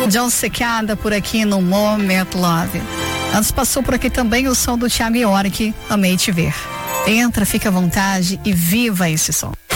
John Secada por aqui no Moment Love. Antes passou por aqui também o som do Thiago York, Amei Te Ver. Entra, fica à vontade e viva esse som.